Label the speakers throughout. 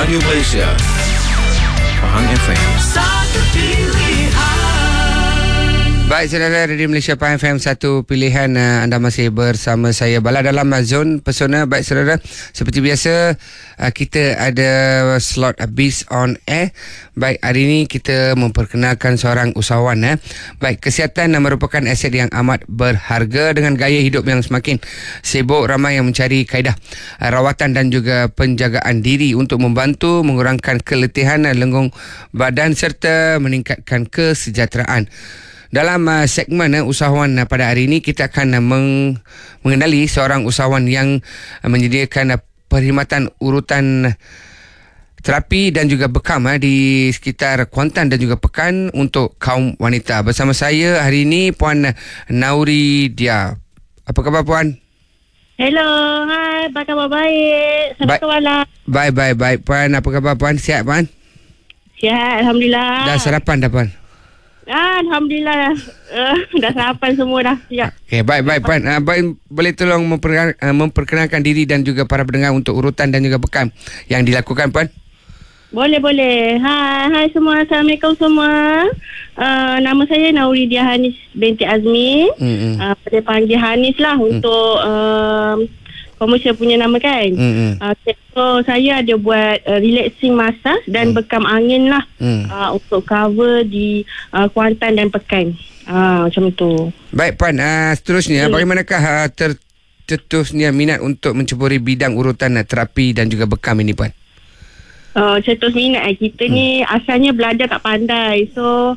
Speaker 1: Radio Malaysia, Pahang FM. Satu pilihan.
Speaker 2: Baik, saudara, Radio Malaysia Pahang FM, satu pilihan. Anda masih bersama saya Bala dalam Zon Pesona. Baik, saudara, seperti biasa kita ada slot Biz on Air. Baik, hari ini kita memperkenalkan seorang usahawan. Baik, kesihatan merupakan aset yang amat berharga. Dengan gaya hidup yang semakin sibuk, ramai yang mencari kaedah rawatan dan juga penjagaan diri untuk membantu mengurangkan keletihan lengung badan serta meningkatkan kesejahteraan. Dalam segmen usahawan pada hari ini, kita akan mengenali seorang usahawan yang menyediakan perkhidmatan urutan terapi dan juga bekam di sekitar Kuantan dan juga Pekan untuk kaum wanita. Bersama saya hari ini Puan Nauri Dia. Apa khabar, Puan?
Speaker 3: Hello, hai, apa khabar? Baik. Selamat malam.
Speaker 2: Baik. Puan, apa khabar, Puan? Sihat, Puan?
Speaker 3: Sihat, Alhamdulillah.
Speaker 2: Dah sarapan dah, Puan?
Speaker 3: Alhamdulillah. Dah sarapan semua dah. Siap.
Speaker 2: Okay, baik, Puan. Boleh tolong memperkenalkan diri dan juga para pendengar untuk urutan dan juga bekam yang dilakukan, Puan?
Speaker 3: Boleh. Hai semua. Assalamualaikum semua. Nama saya Nauri Dia Hanis binti Azmi. Pada panggil Hanis lah untuk komersial punya nama kan. So saya ada buat relaxing massage dan bekam angin lah untuk cover di Kuantan dan Pekan. Macam tu. Baik,
Speaker 2: Puan, seterusnya bagaimanakah tercetusnya minat untuk menceburi bidang urutan terapi dan juga bekam ini, Puan?
Speaker 3: Cetus minat kita ni asalnya belajar tak pandai. So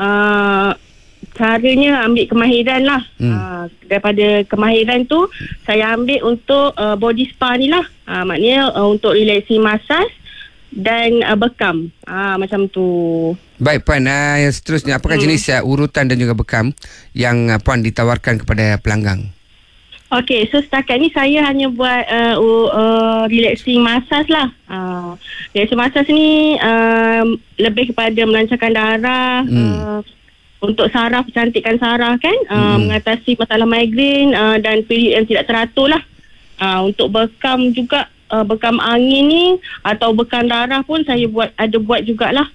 Speaker 3: caranya ambil kemahiran lah. Daripada kemahiran tu saya ambil untuk body spa ni lah. Maknanya untuk relaxing massage dan bekam. Macam tu.
Speaker 2: Baik, Puan, yang seterusnya apakah jenis urutan dan juga bekam yang Puan ditawarkan kepada pelanggan?
Speaker 3: Okey, so setakat ni saya hanya buat relaxing massage lah. Relaxing massage ni lebih kepada melancarkan darah, untuk saraf, cantikkan saraf kan, mengatasi masalah migrain dan period yang tidak teratur lah. Untuk bekam juga, bekam angin ni atau bekam darah pun saya ada buat jugalah.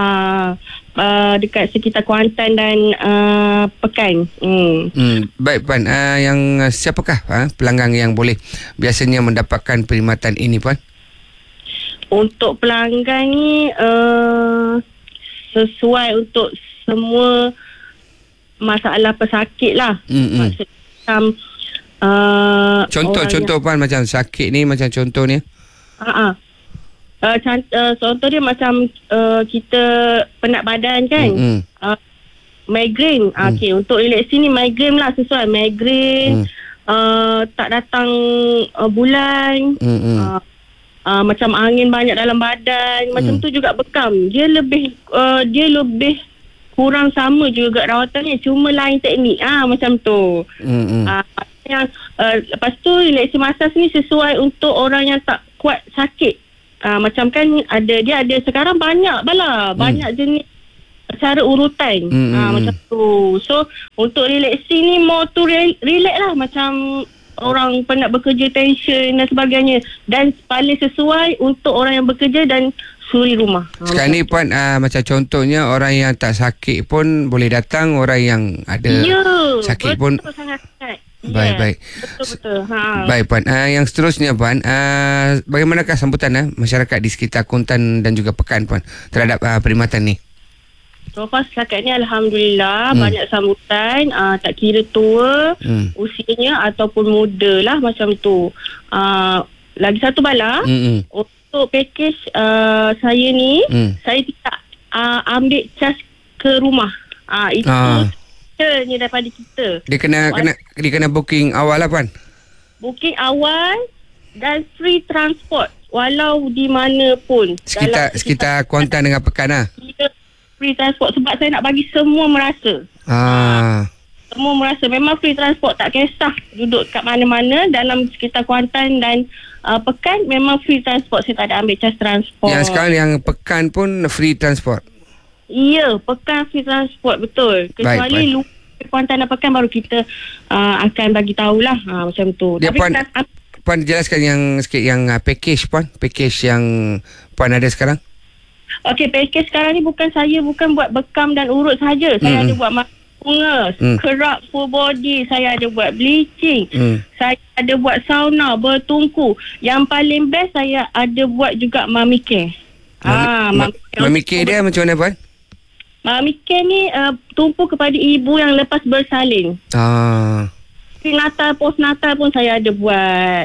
Speaker 3: Dekat sekitar Kuantan dan Pekan.
Speaker 2: Baik, Puan, yang siapakah pelanggan yang boleh biasanya mendapatkan perkhidmatan ini, Puan?
Speaker 3: Untuk pelanggan ni sesuai untuk semua masalah pesakit lah. Macam
Speaker 2: contoh Puan, macam sakit ni, macam contoh ni.
Speaker 3: Contoh dia macam kita penat badan kan, migraine. Okay, untuk relaxing ni migraine lah, sesuai migraine, tak datang bulan, macam angin banyak dalam badan, macam tu juga bekam. Dia lebih kurang sama juga rawatannya, cuma lain teknik macam tu. Lepas tu relaxing massage ni sesuai untuk orang yang tak kuat sakit. Macam kan dia ada sekarang banyak jenis cara urutan. Macam tu. So untuk relaxing ni more to relax lah, macam orang penat bekerja, tension dan sebagainya, dan paling sesuai untuk orang yang bekerja dan suri rumah.
Speaker 2: Sekarang ni, Puan, macam contohnya orang yang tak sakit pun boleh datang, orang yang ada sakit pun
Speaker 3: sangat.
Speaker 2: Baik.
Speaker 3: Betul.
Speaker 2: Baik, Puan. Yang seterusnya, Puan, bagaimanakah sambutan masyarakat di sekitar Kuantan dan juga Pekan, Puan, terhadap perkhidmatan ni?
Speaker 3: So far setakat ni Alhamdulillah banyak sambutan, tak kira tua usianya ataupun muda lah, macam tu. Lagi satu Bala, untuk package saya ni, saya tidak ambil cas ke rumah. Itu ni daripada kita. Dia
Speaker 2: kena booking awal lah, Puan.
Speaker 3: Booking awal dan free transport walau di mana pun.
Speaker 2: Sekitar Kuantan dengan Pekan lah.
Speaker 3: Free transport sebab saya nak bagi semua merasa. Semua merasa memang free transport, tak kisah duduk kat mana-mana dalam sekitar Kuantan dan Pekan, memang free transport. Saya tak ada ambil cas transport.
Speaker 2: Yang sekarang yang Pekan pun free transport.
Speaker 3: Ya, Pekan free transport, betul. Kecuali Kuantan dan Pekan baru kita akan bagi tahulah macam tu.
Speaker 2: Dia,
Speaker 3: tapi
Speaker 2: Puan jelaskan yang sikit yang package Puan. Package yang Puan ada sekarang.
Speaker 3: Okey, package sekarang ni bukan buat bekam dan urut saja. Saya ada buat bunga, kerap full body, saya ada buat bleaching, saya ada buat sauna, bertungku. Yang paling best saya ada buat juga mummy care.
Speaker 2: Mummy care dia macam mana Puan?
Speaker 3: Mummy care ni tumpu kepada ibu yang lepas bersalin. Natal, post Natal pun saya ada buat.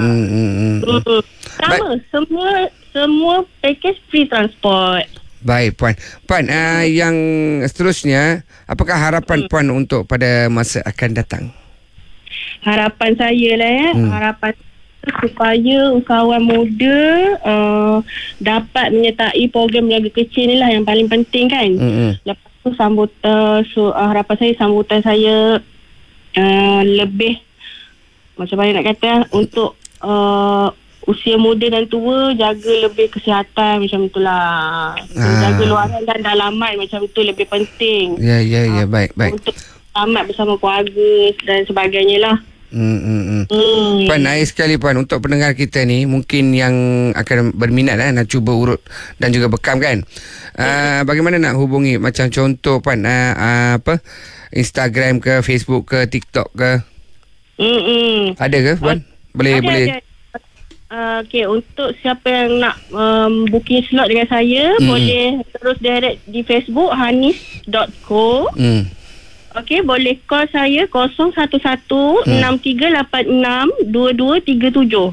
Speaker 3: Sama, semua package free transport. Baik
Speaker 2: Puan. Puan, yang seterusnya, apakah harapan Puan untuk pada masa akan datang?
Speaker 3: Harapan saya lah harapan supaya usahawan muda dapat menyertai program niaga kecil ni lah yang paling penting kan. Lepas tu harapan saya sambutan saya lebih macam mana nak kata untuk usia muda dan tua jaga lebih kesihatan macam itulah. Jaga luaran dan dalaman macam itu lebih penting.
Speaker 2: Ya, baik.
Speaker 3: Untuk selamat bersama keluarga dan sebagainya lah.
Speaker 2: Puan, air sekali Puan, untuk pendengar kita ni mungkin yang akan berminat nak cuba urut dan juga bekam kan. Bagaimana nak hubungi? Macam contoh Puan, Instagram ke, Facebook ke, TikTok ke? Ada ke Puan? Boleh.
Speaker 3: Okey, untuk siapa yang nak booking slot dengan saya, boleh terus direct di Facebook hanis.co. Okey, boleh call saya 011-6386-2237.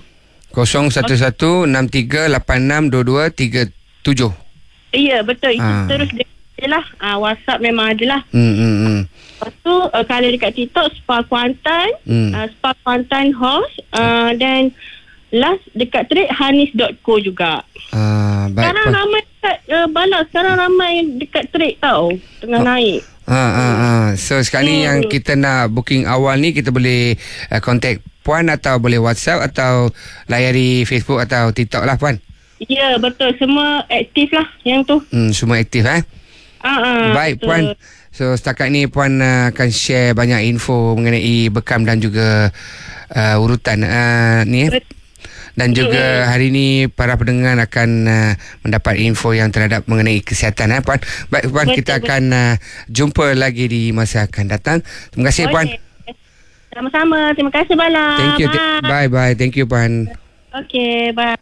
Speaker 2: 011-6386-2237.
Speaker 3: Ya, betul. Itu terus je lah. WhatsApp memang ada lah. Lepas tu, kalau dekat TikTok, Spa Kuantan, Spa Kuantan House, dan last dekat trade hanis.co juga.
Speaker 2: Baik.
Speaker 3: Sekarang ramai dekat sekarang ramai dekat trade tau, tengah naik.
Speaker 2: So sekarang ni yang kita nak booking awal ni, kita boleh contact Puan atau boleh WhatsApp atau layari Facebook atau TikTok lah Puan.
Speaker 3: Ya, betul. Semua aktif lah yang tu.
Speaker 2: Semua aktif Baik Puan. So setakat ni Puan akan share banyak info mengenai bekam dan juga urutan ni dan juga hari ni para pendengar akan mendapat info yang terhadap mengenai kesihatan Puan. Baik Puan, kita akan jumpa lagi di masa akan datang. Terima kasih Puan.
Speaker 3: Sama-sama. Terima kasih Bala.
Speaker 2: Thank you. Bye. Thank you Puan.
Speaker 3: Okay, bye.